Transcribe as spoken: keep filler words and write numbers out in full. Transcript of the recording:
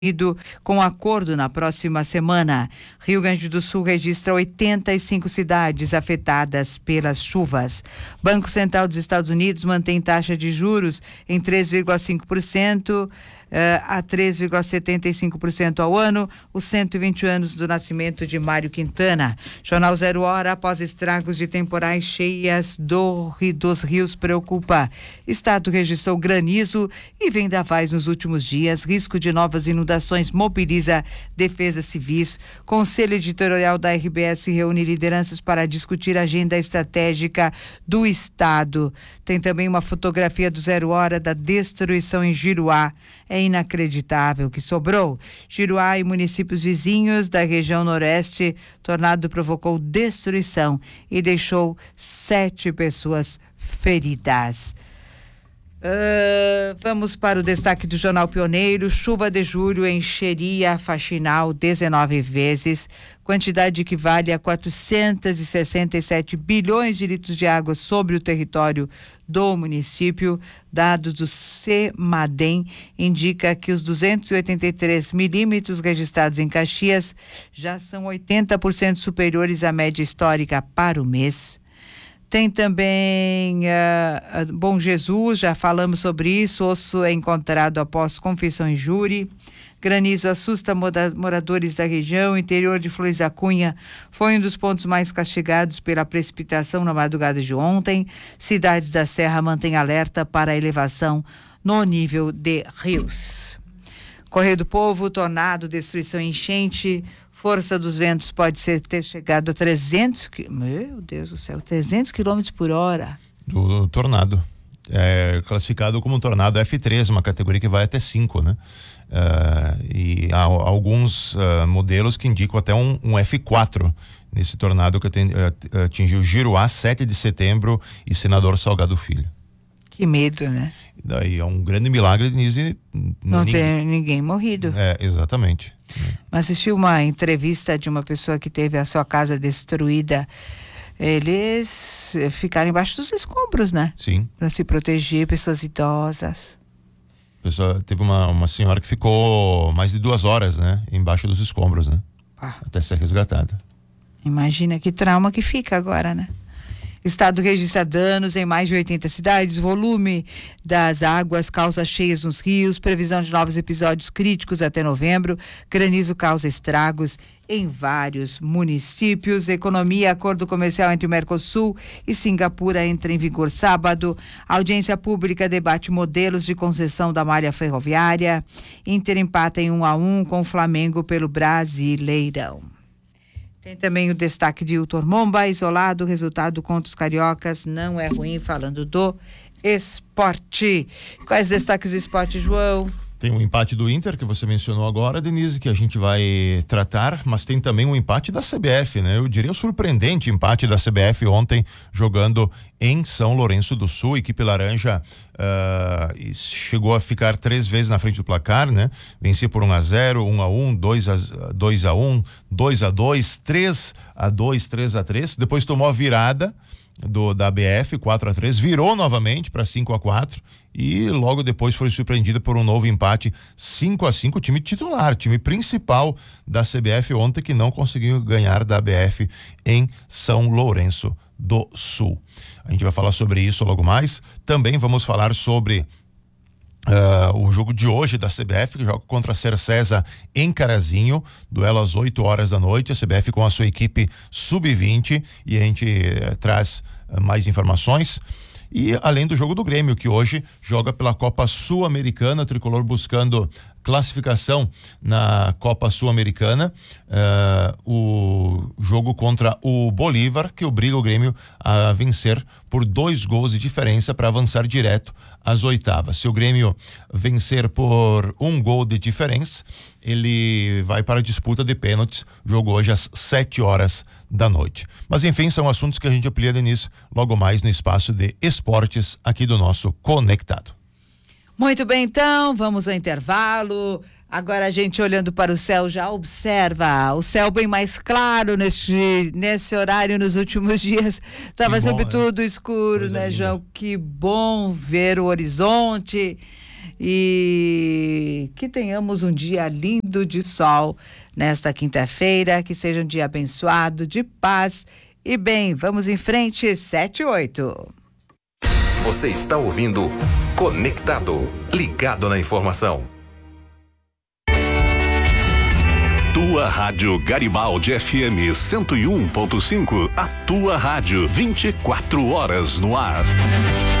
com acordo na próxima semana. Rio Grande do Sul registra oitenta e cinco cidades afetadas pelas chuvas. Banco Central dos Estados Unidos mantém taxa de juros em três vírgula cinco por cento Uh, a três vírgula setenta e cinco por cento ao ano, os cento e vinte anos do nascimento de Mário Quintana. Jornal Zero Hora, após estragos de temporais cheias do, dos rios, preocupa. Estado registrou granizo e vendavais nos últimos dias. Risco de novas inundações mobiliza Defesa Civis. Conselho Editorial da R B S reúne lideranças para discutir a agenda estratégica do Estado. Tem também uma fotografia do Zero Hora da destruição em Giruá. É inacreditável o que sobrou. Giruá e municípios vizinhos da região noroeste, tornado provocou destruição e deixou sete pessoas feridas. Uh, vamos para o destaque do Jornal Pioneiro. Chuva de julho encheria a Faxinal dezenove vezes, quantidade que equivale a quatrocentos e sessenta e sete bilhões de litros de água sobre o território do município. Dados do CEMADEM indica que os duzentos e oitenta e três milímetros registrados em Caxias já são oitenta por cento superiores à média histórica para o mês. Tem também uh, Bom Jesus, já falamos sobre isso. Osso é encontrado após confissão em júri. Granizo assusta moradores da região. O interior de Flores da Cunha foi um dos pontos mais castigados pela precipitação na madrugada de ontem. Cidades da Serra mantêm alerta para a elevação no nível de rios. Correio do Povo, tornado, destruição e enchente. Força dos ventos pode ser, ter chegado a trezentos, meu Deus do céu, trezentos quilômetros por hora. Do, do tornado. É classificado como um tornado F três, uma categoria que vai até cinco, né? Uh, e há alguns uh, modelos que indicam até um, um F quatro nesse tornado que atingiu Giruá, sete de setembro e Senador Salgado Filho. Que medo, né? Daí é um grande milagre, Denise. Não ninguém, tem ninguém morrido. É, exatamente. Assisti uma entrevista de uma pessoa que teve a sua casa destruída. Eles ficaram embaixo dos escombros, né? Sim. Para se proteger, pessoas idosas. Pessoa, teve uma, uma senhora que ficou mais de duas horas, né? Embaixo dos escombros, né? Ah. Até ser resgatada. Imagina que trauma que fica agora, né? Estado registra danos em mais de oitenta cidades, volume das águas causa cheias nos rios, previsão de novos episódios críticos até novembro, granizo causa estragos em vários municípios. Economia, acordo comercial entre o Mercosul e Singapura entra em vigor sábado. Audiência pública debate modelos de concessão da malha ferroviária. Inter empata em um a um com o Flamengo pelo Brasileirão. Tem também o destaque de Hilton Momba, isolado, resultado contra os cariocas não é ruim, falando do esporte. Quais destaques do esporte, João? Tem um empate do Inter, que você mencionou agora, Denise, que a gente vai tratar, mas tem também um empate da C B F, né? Eu diria o surpreendente empate da C B F ontem, jogando em São Lourenço do Sul. A equipe laranja uh, chegou a ficar três vezes na frente do placar, né? Vencia por um a zero, um a um, dois a um, dois a dois, três a dois, três a três. Depois tomou a virada do da A B F, quatro a três, virou novamente para cinco a quatro e logo depois foi surpreendida por um novo empate cinco a cinco, o time titular, time principal da C B F ontem, que não conseguiu ganhar da A B F em São Lourenço do Sul. A gente vai falar sobre isso logo mais. Também vamos falar sobre Uh, o jogo de hoje da C B F, que joga contra a Cercesa em Carazinho, duelo às oito horas da noite, a C B F com a sua equipe sub vinte, e a gente uh, traz uh, mais informações. E além do jogo do Grêmio, que hoje joga pela Copa Sul-Americana, o tricolor buscando classificação na Copa Sul-Americana, uh, o jogo contra o Bolívar, que obriga o Grêmio a vencer por dois gols de diferença para avançar direto às oitavas. Se o Grêmio vencer por um gol de diferença, ele vai para a disputa de pênaltis, jogo hoje às sete horas da noite. Mas enfim, são assuntos que a gente amplia, Denise, logo mais no espaço de esportes aqui do nosso Conectado. Muito bem, então, vamos ao intervalo. Agora a gente, olhando para o céu, já observa o céu bem mais claro nesse, nesse horário. Nos últimos dias estava sempre tudo escuro, né, João? Que bom ver o horizonte e que tenhamos um dia lindo de sol nesta quinta-feira, que seja um dia abençoado, de paz e bem. Vamos em frente, sete e oito. Você está ouvindo Conectado, ligado na informação. Tua Rádio Garibaldi F M cento e um ponto cinco, a tua rádio vinte e quatro horas no ar.